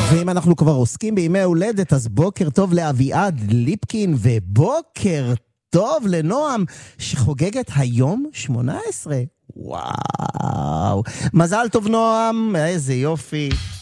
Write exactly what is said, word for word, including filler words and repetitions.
ואם אנחנו כבר עוסקים בימי הולדת, אז בוקר טוב לאביעד ליפקין, ובוקר טוב לנועם, שחוגגת היום שמונה עשרה. וואו, מזל טוב נועם, איזה יופי.